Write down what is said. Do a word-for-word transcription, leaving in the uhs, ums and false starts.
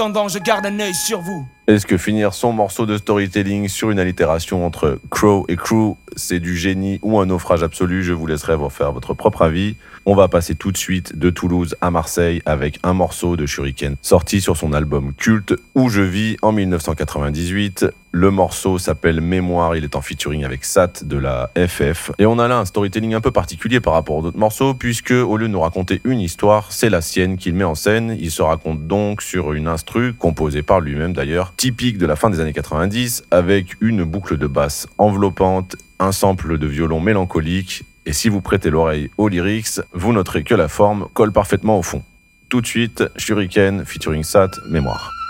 Pendant je garde un œil sur vous. Est-ce que finir son morceau de storytelling sur une allitération entre crow et crew, c'est du génie ou un naufrage absolu? Je vous laisserai vous faire votre propre avis. On va passer tout de suite de Toulouse à Marseille avec un morceau de Shuriken sorti sur son album culte Où je vis en dix-neuf cent quatre-vingt-dix-huit. Le morceau s'appelle Mémoire, il est en featuring avec Sat de la F F. Et on a là un storytelling un peu particulier par rapport aux autres morceaux, puisque au lieu de nous raconter une histoire, c'est la sienne qu'il met en scène. Il se raconte donc sur une instru, composée par lui-même d'ailleurs, typique de la fin des années quatre-vingt-dix, avec une boucle de basse enveloppante, un sample de violon mélancolique, et si vous prêtez l'oreille aux lyrics, vous noterez que la forme colle parfaitement au fond. Tout de suite, Shuriken featuring Sat, Mémoire.